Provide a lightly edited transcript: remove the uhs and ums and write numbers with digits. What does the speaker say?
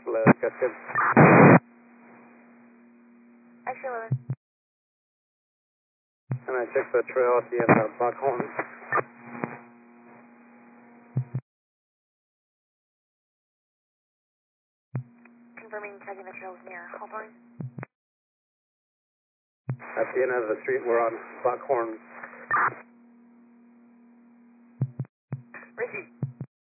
That's good. X11. And I check the trail at the end of Buckhorn. Confirming checking the trails near Hawthorne. At the end of the street, we're on Buckhorn. Receive.